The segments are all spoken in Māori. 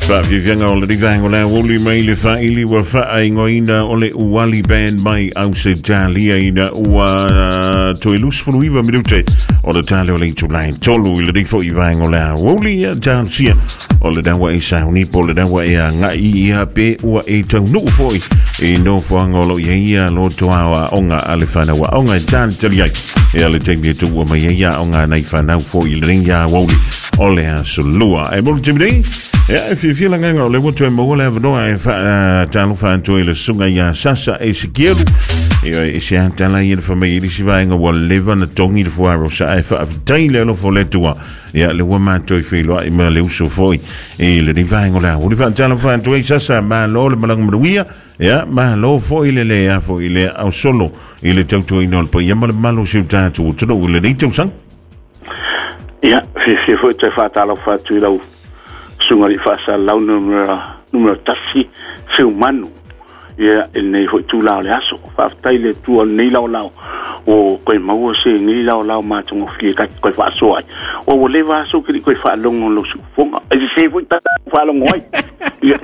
Fa vivianga o le rivanga o le woli mai le fa ili wa fa ai ngoina o le uwali band mai au se talia ina ua to ilus fruiva minute o le tale o le tulai tolu i le rifo i vanga o le woli ia tansia o le dawa i sauni po le dawa ia ngai ia pe ua e tau nu foi e no fuanga o lo ia lo toa onga ale fana wa onga tan talia ia le tenge tu wa mai ia onga nai fana foi le ringa woli o le asulua e mo timidei if you feel nganga le wotu mo le no e fa tanu fa to le sunga ya sasa e sikielu e se antala i le famiglia si va nga wal leva na tongi le fuaro sa e fa taile lo foletua ya le wama to filo i ma le uso foi e le riva nga o le fa tanu fa to sasa ma lo le malang mruia ya ma lo foi le ya foi le au solo i le tauto i no po ya ma malo si tatu to le dito sang ya se foi te fa talo fa tu la sunga li fasa lau numero tasi se umano ia nei foi tu lau le aso fa taile tu nei lau o koe mau se nei lau ma tungo fi ka koe fa so ai o le va so ki koe fa longo lo su fonga e se foi ta fa longo ai ia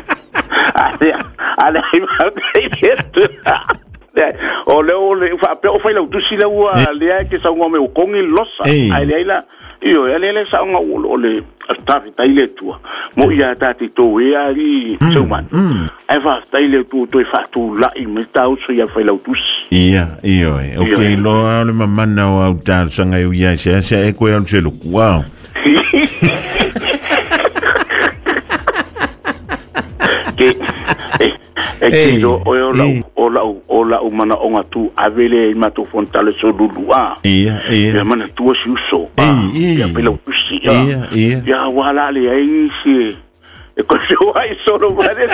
ale o le fa pe o fa lau tu si lau le ke sa ngome o kongi losa ai le io ele sa nga o le tafi taile tua mo ia tati to ia ri suman ai fa taile tu to fa tu la i me tau so ia fa la tus ia okay lo ale mamana o autar sanga ia se e ko al selo wow e yo o la umana onga tu avele ma to fontale so lulua ia mana tu si uso ia pela usi ia wala le ai si e ko so ai solo vale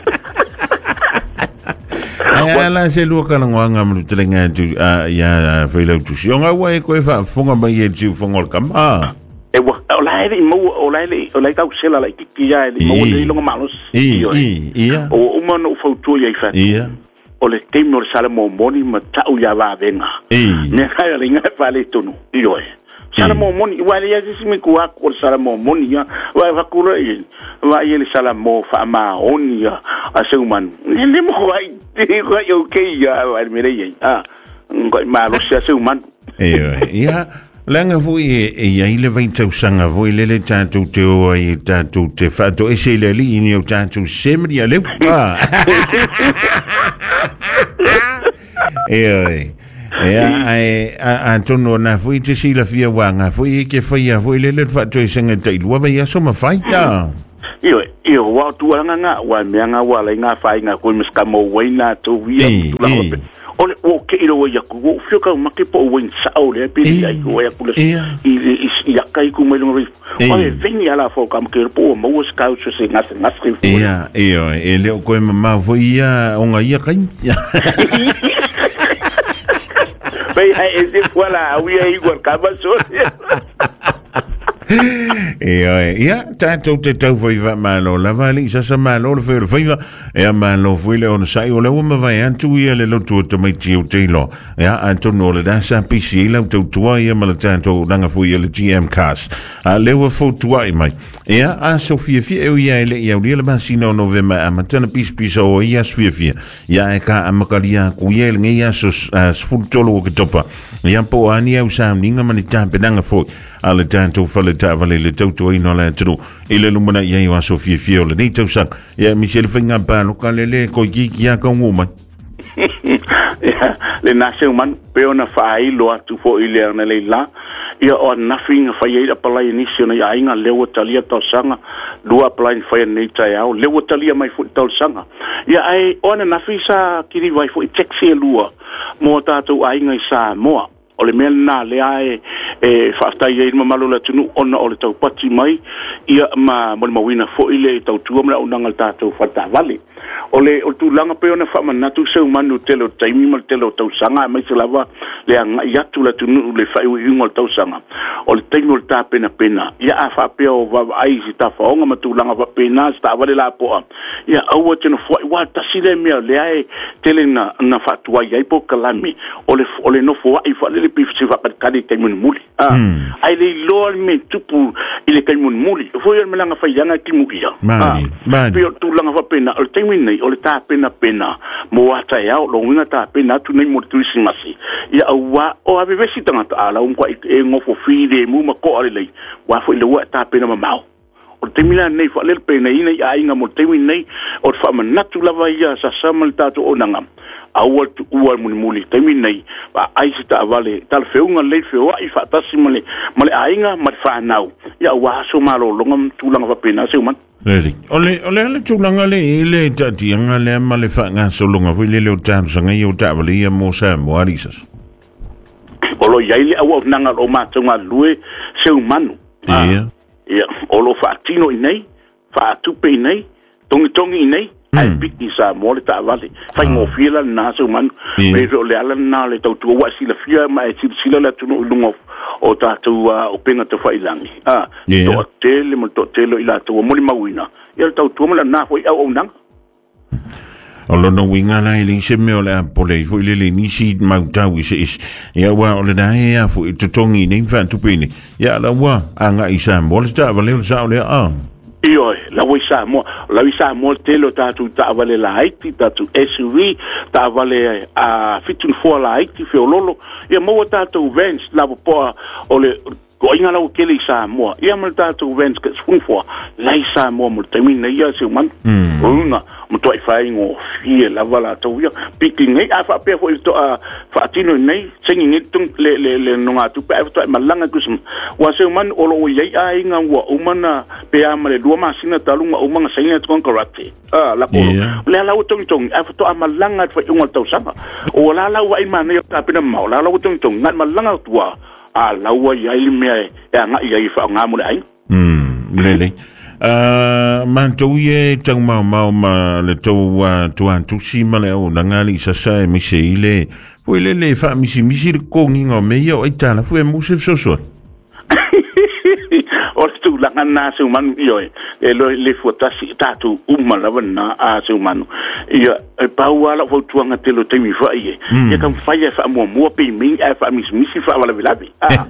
ala se lu ka nganga mu tlenga tu ya vele tu si nga wa ko fa fonga ba ye tu fonga kama e wa olai ka usela la ki ya le mo le longa malos ia o umano fautu ya fa o le temo sala mo moni ma tau ya va venga ne ka le nga fa le tonu io sala mo moni wale ya si mi ku ko sala mo moni ya va ku re va ye le sala mo fa ma onia a se human ne mo vai ko yo ke ya va me re ngo malos ya se human ia langa vui e ile vai tau sanga voi le tatu te o i tatu te fato e se le li ni o tatu semri ale Antonio na vui te sila fia wanga vui ke fia voi le fato e sanga te lua vai aso ma faita io wa tu nga wa me nga wa la nga fa nga ko mis ka mo waina to via tu la ole o ke iro ya ku fio ka ma ke po wen sa ole pe ai ko ya ku i ya kai ku me lo ole veni ala fo kam ke po mo ska u se ngas ia e le ko ma vo ia o nga ia kai pe ai e voilà oui ai igual ka ba so ia tanto te tau foi va malo la vali sa malo le foi e malo foi le on sai o le uma vai antu ia le lotu to mai tiu tilo ia anto no le da sa pisi la to tua ia mal tanto langa foi le GM cars a le wa fo tua mai ia a Sofia fie o ia le ia le masino november a matana pis o ia Sofia ia e ka amakalia ku ia le ia so sfutolo ke topa ia po ani au sa ninga mani tampe nanga foi ale tanto fale tavale le tauto ino le tru ile lumana ia wa Sofia fie le nei tau sak ia Michel finga pa lo kalele ko giki ya ko nguma le nase man peona fai lo atu fo ile na le la ia o nothing fai ia pala inisio na ia inga lewa talia tau sanga lua pala fai nei tai au lewa talia mai fu tau sanga ia ai ona nafisa kiri vai fu taxi lua mo tatu ainga sa mo o le mena le ai fasta ia ma malo la tunu ona o le tau pati mai ia ma mo mawina fo ile tau tu ma o nanga tatu fata vale o tu langa pe ona fa mana tu se manu telo taimi mal telo tau sanga mai se lava le anga ia tu la tunu le fa i ngol tau sanga o le taimi o ta pena ia fa pe o va ai si ta fa onga ma tu langa va pena sta vale la po ia au teno fo wa ta sile me le ai telena na fatua ia po kalami o le no fo ai fa le pi se fa kali kai mun muli ai le lo me tupu ile kai mun muli foi el melanga fa yanga ki mukia mani pio tu langa fa pena o te minei o le ta pena mo ata ya lo winga ta pena tu nei mo tu simasi ya wa o ave vesi tanga ala un kwa e ngofo fide mu ma ko ale wa foi le wa ta pena ma mau o te mila nei fa le pena ina ya inga mo te minei o fa manatu lava ia sa samal tatu o nangam awal tu ual muli te minei ba ai sta vale tal feunga le feu ai fa tasi male ainga ma fa nau ya wa so malo longam tu langa fa pena se man Leli. Ole tu langa le ile tati anga le male fa nga so longa foi le o tam sanga yo tabali ia mo sa mo arisas. Olo yaile awa nanga o matunga lue se humano. Ia olo fa tino inei fa tupe inei tongi inei ai piki sa mo le ta vale fa ngo fiela na se humano me le ala na le tau tu wa sila fia ma e sila la tu no o tatu o penga te whailangi. To tele mo to telo ila to mo li mawina. Ia tau tu mo la na foi au nang. O lono winga la ili se me o le apole fo ile le nisi mautau se is. Ia wa o le dae a fo to tongi ni fa tu pini. Ia la wa anga isa mo le sta vale sa o le a. Io la wisa mo telo tatu ta vale la haiti tatu SUV ta vale a fitun fo la haiti fe lolo ia mo tatu vents la po o le ko inga la kele sa mo ia mo tatu vents ke fun fo la sa mo termina ia se man una mo to fai ngo fie la vala to ia picking nei a fa pe fo to fa tino nei singing it le no nga tu pe to malanga kusum wa se man o lo ia ai nga wa umana pe amale dua masina talunga umanga saina to karate la ko le la utong a to amalanga fa unga to sama o la wa imane ka pina ma la utong ngat malanga tua a la wa ia me ya nga ia fa nga mo ai lele mantou tau mau ma le tau tu si ma le o nangali sa sa mi se ile foi le fa mi le kongi ngo me yo itala foi mu se so o tu la na se man yo le fotasi tatu la na a se man ia pa wala fo tuanga telo te mi fa ye ya kan fa ya fa mo pe mi fa mi fa wala vilabi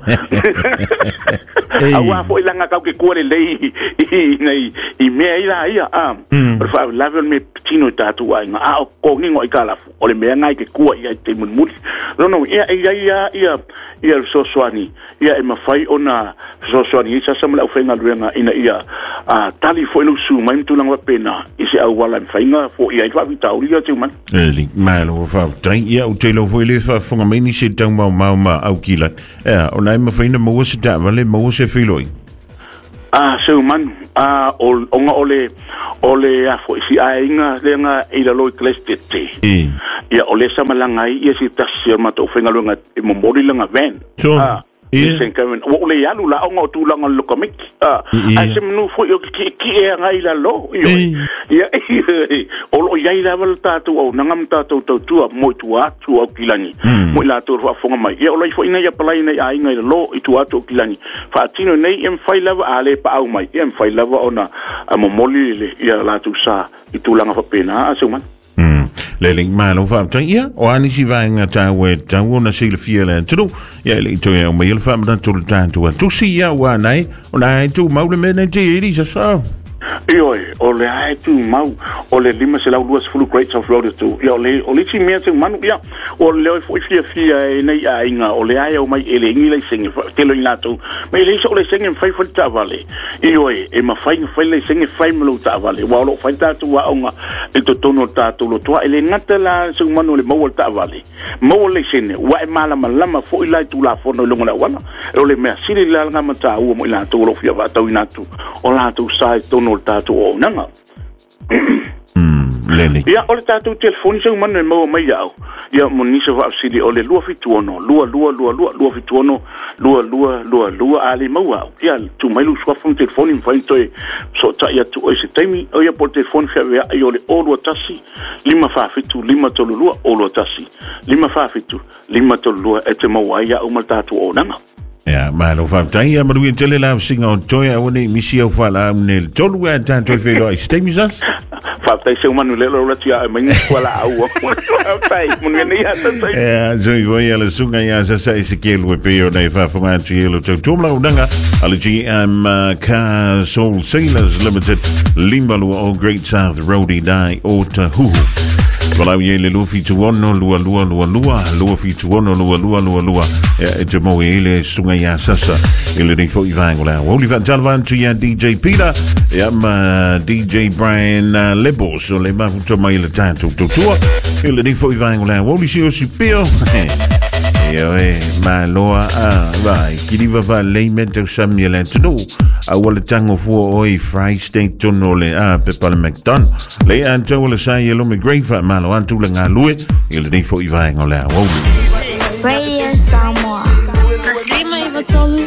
awa fo ilanga ka ke ko le nei I me ila ia per fa la me tino tatu wa nga ko ni ngo ikala o le me ngai ke ko ia te mun no ia so swani ia e mafai ona so swani sa samla ofenga luenga ina ia tali foi no su mai tu langa pena isi au wala fainga fo ia fa vitau ia te man eli malo fa trai ia o telo foi le fa fonga mai ni se tau ma au kila ona ma faina mo se ta vale mo se filoi so man onga ole fo si ainga lenga ila lo klestete ia ole samalanga ia si tasio ma to fenga luenga mo mori langa ven sen kamen o le yalu la onga tu langa lokomik ai se mnu fo yo ki e ngai la lo ia o lo ia ila volta tu o nangam ta tu mo tu atu o kilani mo la tu fa fonga mai ia o lo fo ina ya pala ina ai ngai lo tu atu o kilani fa tino nei em fai lava ale pa au mai em fai lava ona mo moli le ia la tu sa tu langa fa pena aso man Leling malo fa ia o ani si va nga tawe na sile fiela tu ia le to ia me fa ma tu tu si ia wa nai ona tu mau le me te iri sa Io o le ai tu mau o le lima se lau duas fulu greats of road tu ia o le si mea se manu ia o le foi fia nei a inga o le ai o mai ele ingi le singe telo ina tu mai le so le singe fai fai ta vale io e ma fai le singe fai melo ta vale wa lo fai ta tu wa onga e to tono ta tu lo tua ele ngata la se manu le mo ta vale mo le singe wa e mala malama foi la tu la fono lo ngona wana o le mea sili la ngama ta u mo ila tu lo fia va tu ina tu o la tu sai tono tatu o nanga lele ia o le tatu telefoni se manu e mau mai au ia mo nisa va sili o le lua fituono lua fituono lua ali mau au ia tu mai lu sua fon telefoni fai toi so ta ia tu o se taimi o ia por telefoni fa ia o le o lua tasi lima fa fitu lima tolu lua o lua tasi lima fa fitu lima tolu lua e te mau ia o mal tatu o nanga malo fa tai ya maru tele la singa o toya woni misi o fala ne tolu wa tan to felo ai stemisas Fatai se manu le lo tia mai wala au. Tai mun ngani ata tai. Zoi voi ala sunga ya sa se kelu e peo nei fa fonga tielo to tomla udanga ala GM Car Soul Sailors Limited Limbalu o Great South Roadie Dai o Tahuhu. Walau ye le lufi tuono lua fi tuono lua e te mo ele sunga ya sasa ele ni fo ivangola woli va jalvan tu ya DJ Peter ya ma DJ Brian Lebo so le ma futo mai le tanto tutua ele ni fo ivangola woli si o si pio yo ma loa vai kiri va le mento Samuel Antonio a wala tango fu oi Free State tonole pe pal McDon le anto wala sai lo me grave malo antu la ngalue ele ni fo ivangola Radio Samoa. Taslima ivatolu.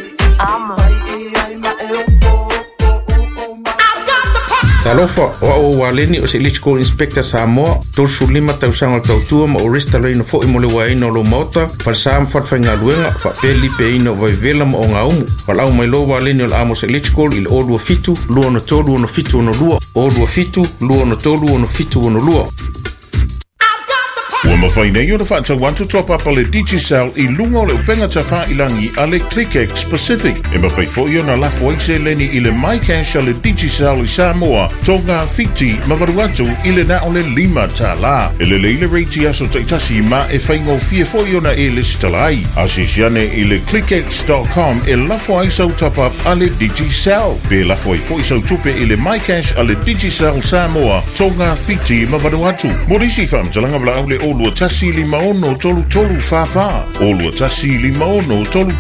Talofa o waleni o se electrical inspector Samoa tol sulima tau sanga tau tua ma orista leino fo i mole waino lo mota fal sam fat fanga luenga fa peli pe ino vai vela mo nga umu fal au mai lo waleni o amos electrical il odu fitu luo no tolu no fitu no luo odu fitu luo no tolu no fitu no luo. Ua mawhaina i o na whaata want to top up ale Digicel I lunga o le upenga ta wha ilangi ale ClickX Pacific. E mawhai fo i o na lafo aise leni I le MyCash ale Digicel I Samoa, tonga fiti mawaruatu I le na o le 5 ta la. E le leile reiti aso taitasi ma e whaingo fie fo i o na e listalai. Asisiane I le ClickX.com e lafo aise top up ale Digicel. Pe lafo ai fo I sau tupe I le MyCash ale Digicel Samoa, tonga fiti mawaruatu. Morisi whamtalanga vla au le Olua tasi 5 tolu fafa. Olua tasi 5 tolu